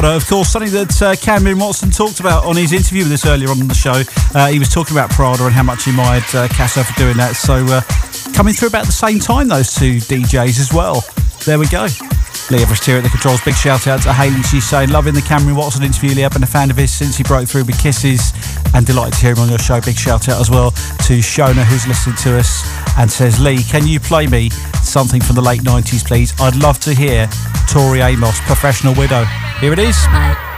But of course, something that Cameron Watson talked about on his interview with us earlier on the show, he was talking about Prada and how much he admired Casso for doing that. So coming through about the same time, those two DJs as well. There we go. Lee Everest here at the controls. Big shout out to Hayley. She's saying, loving the Cameron Watson interview, Lee. I've been a fan of his since he broke through with Kisses, and delighted to hear him on your show. Big shout out as well to Shona, who's listening to us and says, Lee, can you play me something from the late 90s, please? I'd love to hear Tori Amos, Professional Widow. Here it is.